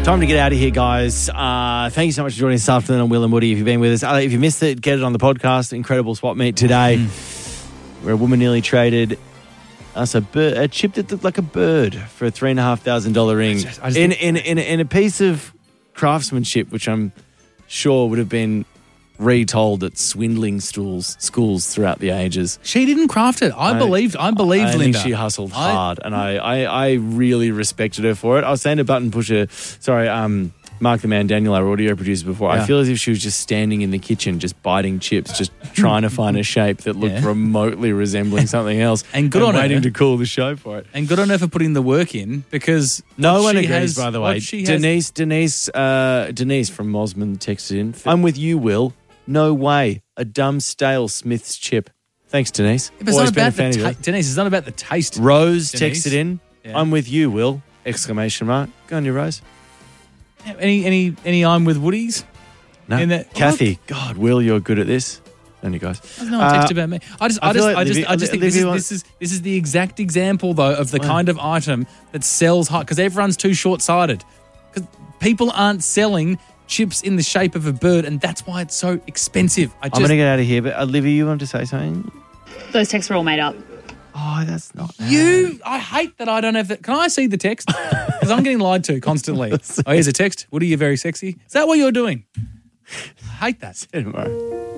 Time to get out of here, guys. Thank you so much for joining us this afternoon on Will and Woody. If you've been with us, if you missed it, get it on the podcast. Incredible swap meet today, where a woman nearly traded us a chip that looked like a bird for a $3,500 ring in a piece of craftsmanship, which I'm sure would have been retold at swindling schools throughout the ages. She didn't craft it. I believed I Linda. think she hustled hard, and I really respected her for it. I was saying to Button Pusher, Mark the Man, Daniel, our audio producer before, I feel as if she was just standing in the kitchen, just biting chips, just trying to find a shape that looked remotely resembling something else, and good on waiting her to call the show for it. And good on her for putting the work in, because no one agrees, by the way. Denise from Mosman texted in. I'm with you, Will. No way. A dumb, stale Smith's chip. Thanks, Denise. Always been a fan of yours. Denise, it's not about the taste. Rose Denise. texted in. Yeah. I'm with you, Will. Exclamation mark. Go on, you Rose. Any I'm with Woodies? No. Kathy. God, Will, you're good at this. Only guys. No one texted about me. I just think this is the exact example though of the kind of item that sells hot, because everyone's too short-sighted. Because people aren't selling chips in the shape of a bird, and that's why it's so expensive. I'm going to get out of here, but Olivia, you want to say something? Those texts were all made up. Oh, that's not I hate that I don't have that. Can I see the text? Because I'm getting lied to constantly. Oh, here's a text. Woody, you're very sexy. Is that what you're doing? I hate that. See you tomorrow.